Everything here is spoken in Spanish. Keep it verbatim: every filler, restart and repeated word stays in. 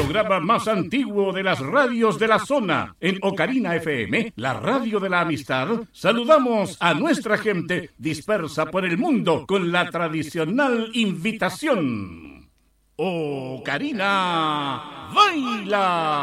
programa más antiguo de las radios de la zona. En Ocarina F M, la radio de la amistad, saludamos a nuestra gente dispersa por el mundo con la tradicional invitación. Ocarina, baila.